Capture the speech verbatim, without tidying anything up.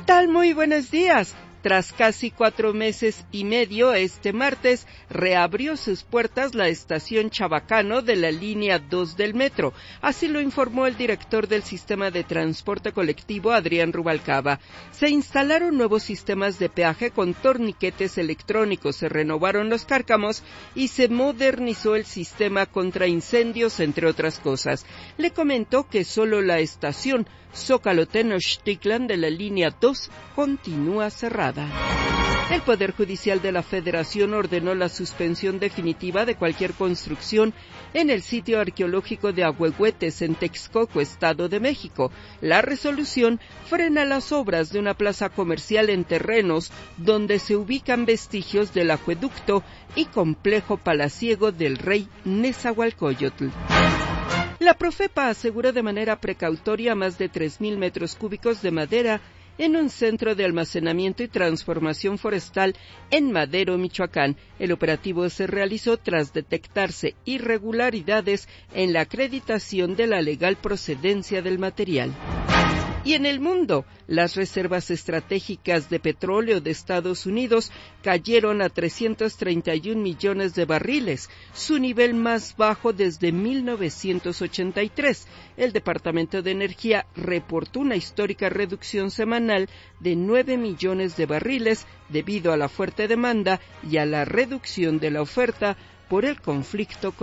tal? Muy buenos días. Tras casi cuatro meses y medio, este martes reabrió sus puertas la estación Chabacano de la línea dos del metro. Así lo informó el director del sistema de transporte colectivo, Adrián Rubalcaba. Se instalaron nuevos sistemas de peaje con torniquetes electrónicos, se renovaron los cárcamos y se modernizó el sistema contra incendios, entre otras cosas. Le comentó que solo la estación Zócalo-Tenochtitlan de la línea dos continúa cerrada. El Poder Judicial de la Federación ordenó la suspensión definitiva de cualquier construcción en el sitio arqueológico de Ahuehuetes, en Texcoco, Estado de México. La resolución frena las obras de una plaza comercial en terrenos donde se ubican vestigios del acueducto y complejo palaciego del rey Nezahualcóyotl. La Profepa aseguró de manera precautoria más de tres mil metros cúbicos de madera en un centro de almacenamiento y transformación forestal en Madero, Michoacán. El operativo se realizó tras detectarse irregularidades en la acreditación de la legal procedencia del material. Y en el mundo, las reservas estratégicas de petróleo de Estados Unidos cayeron a trescientos treinta y un millones de barriles, su nivel más bajo desde mil novecientos ochenta y tres. El Departamento de Energía reportó una histórica reducción semanal de nueve millones de barriles debido a la fuerte demanda y a la reducción de la oferta por el conflicto con